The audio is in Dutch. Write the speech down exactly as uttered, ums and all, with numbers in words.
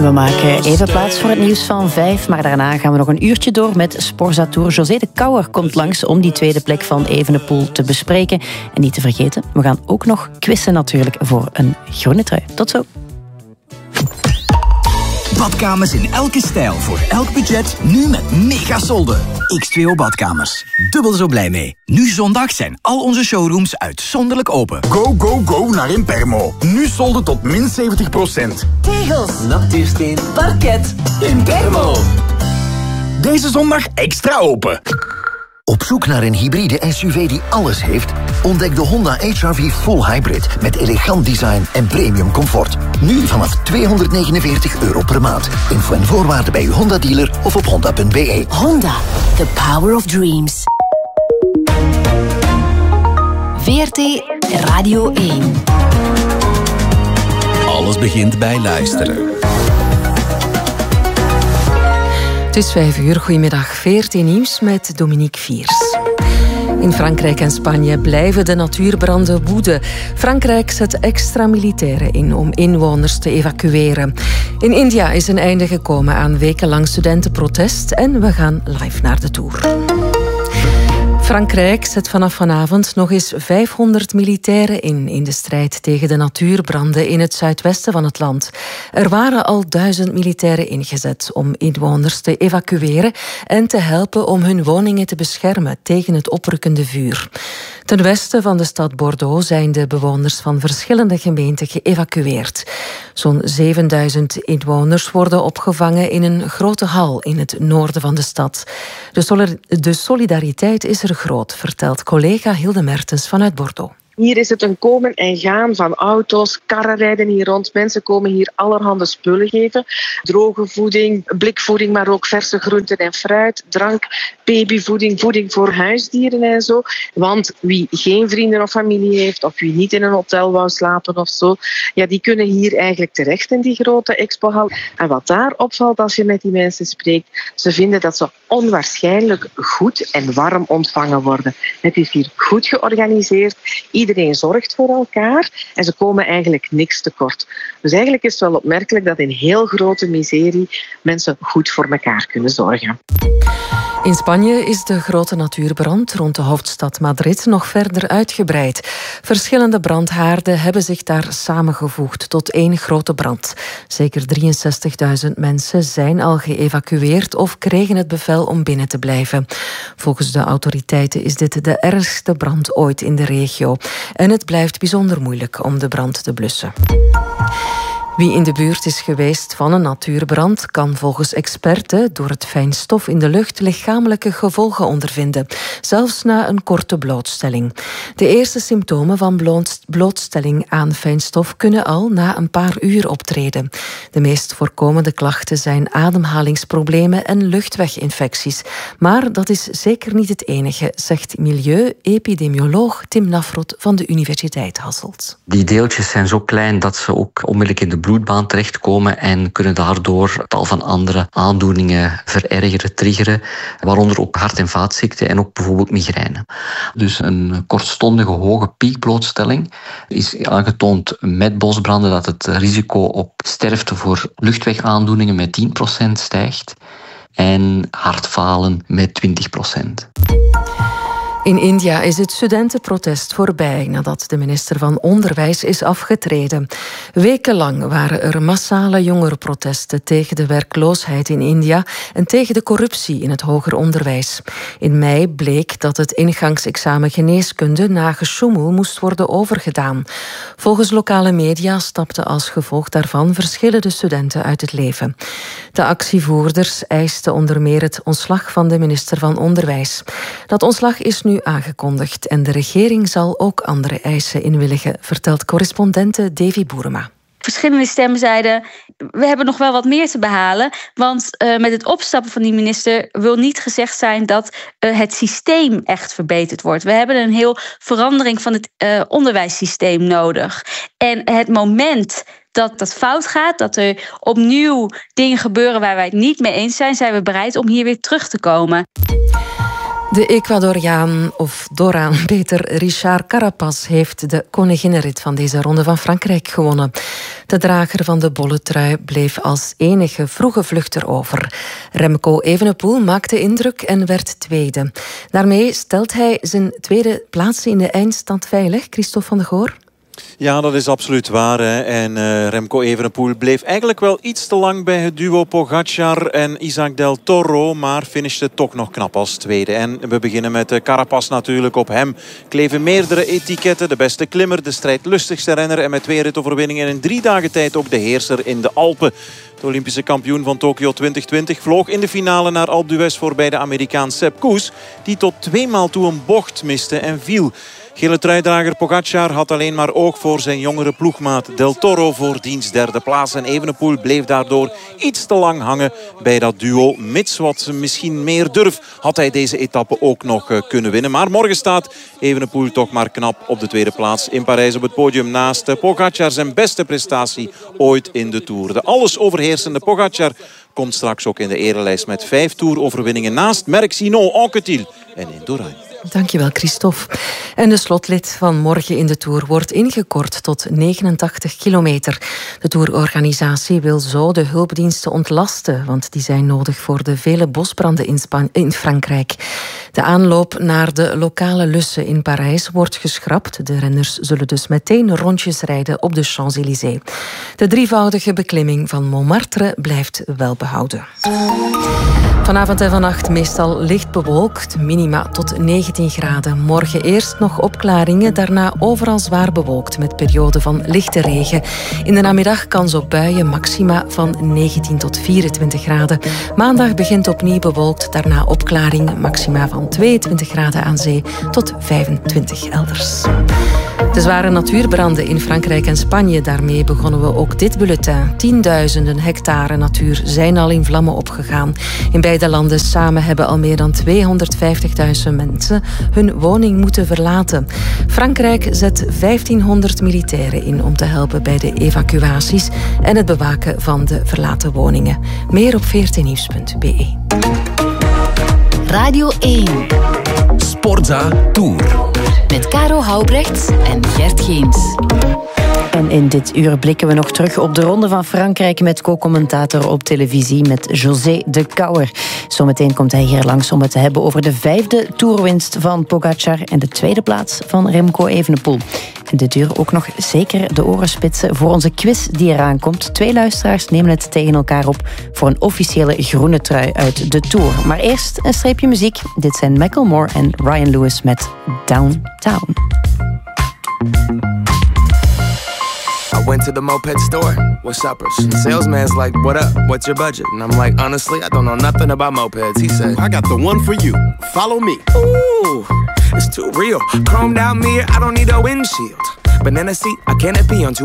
We maken even plaats voor het nieuws van vijf, maar daarna gaan we nog een uurtje door met Sporza Tour. José de Kouwer komt langs om die tweede plek van Evenepoel te bespreken. En niet te vergeten, we gaan ook nog quizzen natuurlijk voor een groene trui. Tot zo. Badkamers in elke stijl, voor elk budget, nu met mega solden. X twee O Badkamers. Dubbel zo blij mee. Nu zondag zijn al onze showrooms uitzonderlijk open. Go, go, go naar Impermo. Nu solden tot min zeventig procent. Tegels, natuursteen, parket. Impermo. Deze zondag extra open. Op zoek naar een hybride S U V die alles heeft? Ontdek de Honda H R V Full Hybrid met elegant design en premium comfort. Nu vanaf tweehonderdnegenenveertig euro per maand. Info en voorwaarden bij uw Honda-dealer of op honda punt b e. Honda, the power of dreams. V R T Radio één. Alles begint bij luisteren. Het is vijf uur. Goedemiddag. V R T Nieuws met Dominique Viers. In Frankrijk en Spanje blijven de natuurbranden woeden. Frankrijk zet extra militairen in om inwoners te evacueren. In India is een einde gekomen aan wekenlang studentenprotest en we gaan live naar de Tour. Frankrijk zet vanaf vanavond nog eens vijfhonderd militairen in in de strijd tegen de natuurbranden in het zuidwesten van het land. Er waren al duizend militairen ingezet om inwoners te evacueren en te helpen om hun woningen te beschermen tegen het oprukkende vuur. Ten westen van de stad Bordeaux zijn de bewoners van verschillende gemeenten geëvacueerd. Zo'n zevenduizend inwoners worden opgevangen in een grote hal in het noorden van de stad. De, sol- de solidariteit is er groot, vertelt collega Hilde Mertens vanuit Bordeaux. Hier is het een komen en gaan van auto's, karren rijden hier rond. Mensen komen hier allerhande spullen geven. Droge voeding, blikvoeding, maar ook verse groenten en fruit, drank, babyvoeding, voeding voor huisdieren en zo. Want wie geen vrienden of familie heeft, of wie niet in een hotel wou slapen of zo, ja, die kunnen hier eigenlijk terecht in die grote expohal. En wat daar opvalt als je met die mensen spreekt, ze vinden dat ze onwaarschijnlijk goed en warm ontvangen worden. Het is hier goed georganiseerd. Iedereen zorgt voor elkaar en ze komen eigenlijk niks tekort. Dus eigenlijk is het wel opmerkelijk dat in heel grote miserie mensen goed voor elkaar kunnen zorgen. In Spanje is de grote natuurbrand rond de hoofdstad Madrid nog verder uitgebreid. Verschillende brandhaarden hebben zich daar samengevoegd tot één grote brand. Zeker drieënzestigduizend mensen zijn al geëvacueerd of kregen het bevel om binnen te blijven. Volgens de autoriteiten is dit de ergste brand ooit in de regio. En het blijft bijzonder moeilijk om de brand te blussen. Wie in de buurt is geweest van een natuurbrand kan volgens experten door het fijnstof in de lucht lichamelijke gevolgen ondervinden, zelfs na een korte blootstelling. De eerste symptomen van blootstelling aan fijnstof kunnen al na een paar uur optreden. De meest voorkomende klachten zijn ademhalingsproblemen en luchtweginfecties. Maar dat is zeker niet het enige, zegt milieu-epidemioloog Tim Nafrot van de Universiteit Hasselt. Die deeltjes zijn zo klein dat ze ook onmiddellijk in de bloedbaan terechtkomen en kunnen daardoor tal van andere aandoeningen verergeren, triggeren, waaronder ook hart- en vaatziekten en ook bijvoorbeeld migraine. Dus een kortstondige hoge piekblootstelling is aangetoond met bosbranden dat het risico op sterfte voor luchtwegaandoeningen met tien procent stijgt en hartfalen met twintig procent. In India is het studentenprotest voorbij nadat de minister van Onderwijs is afgetreden. Wekenlang waren er massale jongerenprotesten tegen de werkloosheid in India en tegen de corruptie in het hoger onderwijs. In mei bleek dat het ingangsexamen geneeskunde na gesjoemel moest worden overgedaan. Volgens lokale media stapten als gevolg daarvan verschillende studenten uit het leven. De actievoerders eisten onder meer het ontslag van de minister van Onderwijs. Dat ontslag is nu nu aangekondigd en de regering zal ook andere eisen inwilligen, vertelt correspondente Davy Boerema. Verschillende stemmen zeiden, we hebben nog wel wat meer te behalen. Want uh, met het opstappen van die minister wil niet gezegd zijn dat uh, het systeem echt verbeterd wordt. We hebben een heel verandering van het uh, onderwijssysteem nodig. En het moment dat dat fout gaat, dat er opnieuw dingen gebeuren waar wij het niet mee eens zijn, zijn we bereid om hier weer terug te komen. De Ecuadoriaan, of Doraan, beter Richard Carapaz, heeft de koninginnenrit van deze ronde van Frankrijk gewonnen. De drager van de bolle trui bleef als enige vroege vluchter over. Remco Evenepoel maakte indruk en werd tweede. Daarmee stelt hij zijn tweede plaats in de eindstand veilig. Christophe van de Goor? Ja, dat is absoluut waar. Hè. En uh, Remco Evenepoel bleef eigenlijk wel iets te lang bij het duo Pogacar en Isaac Del Toro, maar finishte toch nog knap als tweede. En we beginnen met uh, Carapaz natuurlijk. Op hem kleven meerdere etiketten. De beste klimmer, de strijdlustigste renner en met twee ritoverwinningen in drie dagen tijd ook de heerser in de Alpen. De Olympische kampioen van Tokio twintig twintig vloog in de finale naar Alpe d'Huez voorbij de Amerikaan Sepp Kuss, die tot tweemaal toe een bocht miste en viel. Gele truidrager Pogacar had alleen maar oog voor zijn jongere ploegmaat Del Toro voor diens derde plaats. En Evenepoel bleef daardoor iets te lang hangen bij dat duo. Mits wat misschien meer durf had hij deze etappe ook nog kunnen winnen. Maar morgen staat Evenepoel toch maar knap op de tweede plaats in Parijs op het podium naast Pogacar. Zijn beste prestatie ooit in de Tour. De alles overheersende Pogacar komt straks ook in de erelijst met vijf Tour-overwinningen naast Merckx, Hinault, Anquetil en Indurain. Dankjewel, Christophe. En de slotrit van morgen in de Tour wordt ingekort tot negenentachtig kilometer. De Tourorganisatie wil zo de hulpdiensten ontlasten, want die zijn nodig voor de vele bosbranden in, Span- in Frankrijk. De aanloop naar de lokale lussen in Parijs wordt geschrapt. De renners zullen dus meteen rondjes rijden op de Champs-Élysées. De drievoudige beklimming van Montmartre blijft wel behouden. Vanavond en vannacht meestal licht bewolkt, minima tot negentien graden. Morgen eerst nog opklaringen, daarna overal zwaar bewolkt met perioden van lichte regen. In de namiddag kans op buien, maxima van negentien tot vierentwintig graden. Maandag begint opnieuw bewolkt, daarna opklaring, maxima van tweeëntwintig graden aan zee tot vijfentwintig elders. De zware natuurbranden in Frankrijk en Spanje, daarmee begonnen we ook dit bulletin. Tienduizenden hectare natuur zijn al in vlammen opgegaan. In beide landen samen hebben al meer dan tweehonderdvijftigduizend mensen hun woning moeten verlaten. Frankrijk zet vijftienhonderd militairen in om te helpen bij de evacuaties en het bewaken van de verlaten woningen. Meer op veertien nieuws punt b e. Radio één. Sportza Tour. Met Caro Houbrechts en Gert Geens. En in dit uur blikken we nog terug op de Ronde van Frankrijk met co-commentator op televisie met José de Kouwer. Zometeen komt hij hier langs om het te hebben over de vijfde toerwinst van Pogacar en de tweede plaats van Remco Evenepoel. En dit uur ook nog zeker de oren spitsen voor onze quiz die eraan komt. Twee luisteraars nemen het tegen elkaar op voor een officiële groene trui uit de Tour. Maar eerst een streepje muziek. Dit zijn Macklemore en Ryan Lewis met Downtown. I went to the moped store with suppers. The salesman's like, what up? What's your budget? And I'm like, honestly, I don't know nothing about mopeds. He said, I got the one for you. Follow me. ooh, it's too real. Chromed out mirror, I don't need a windshield. Banana seat, a canopy on two